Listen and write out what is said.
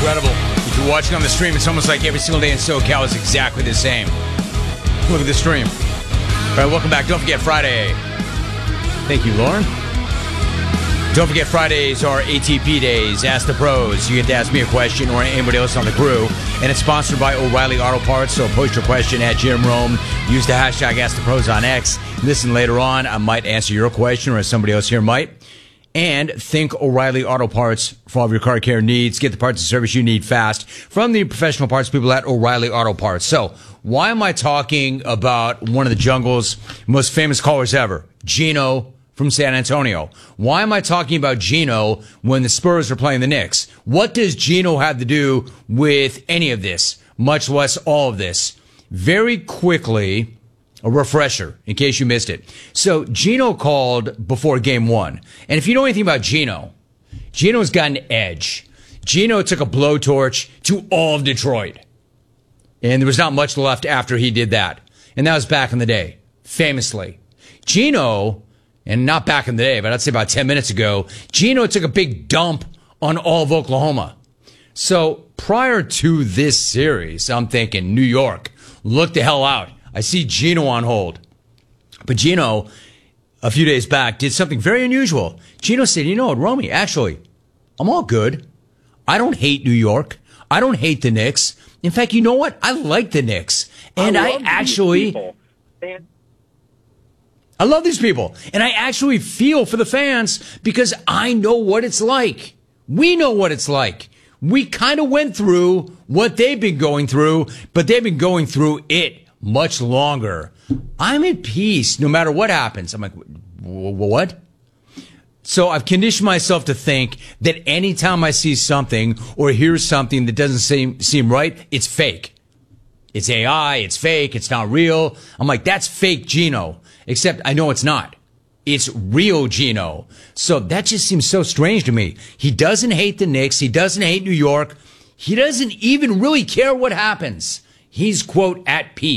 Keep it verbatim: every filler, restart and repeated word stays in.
incredible. If you're watching on the stream, it's almost like every single day in SoCal is exactly the same. Look at the stream. All right, welcome back. Don't forget Friday. Thank you, Lauren. Don't forget Fridays are A T P days. Ask the pros. You get to ask me a question or anybody else on the crew. And it's sponsored by O'Reilly Auto Parts. So post your question at Jim Rome. Use the hashtag Ask the Pros on X. Listen later on. I might answer your question or somebody else here might. And think O'Reilly Auto Parts for all of your car care needs. Get the parts and service you need fast from the professional parts people at O'Reilly Auto Parts. So why am I talking about one of the jungle's most famous callers ever, Gino from San Antonio? Why am I talking about Gino when the Spurs are playing the Knicks? What does Gino have to do with any of this, much less all of this? Very quickly, a refresher, in case you missed it. So Gino called before game one. And if you know anything about Gino, Gino's got an edge. Gino took a blowtorch to all of Detroit. And there was not much left after he did that. And that was back in the day, famously. Gino, and not back in the day, but I'd say about ten minutes ago, Gino took a big dump on all of Oklahoma. So prior to this series, I'm thinking New York, look the hell out. I see Gino on hold. But Gino, a few days back, did something very unusual. Gino said, you know what, Romy, actually, I'm all good. I don't hate New York. I don't hate the Knicks. In fact, you know what? I like the Knicks. And I, I actually... I love these people. And I actually feel for the fans because I know what it's like. We know what it's like. We kind of went through what they've been going through, but they've been going through it much longer. I'm at peace no matter what happens. I'm like, what? So I've conditioned myself to think that anytime I see something or hear something that doesn't seem, seem right, it's fake. It's A I, it's fake, it's not real. I'm like, that's fake Gino. Except I know it's not. It's real Gino. So that just seems so strange to me. He doesn't hate the Knicks. He doesn't hate New York. He doesn't even really care what happens. He's, quote, at peace.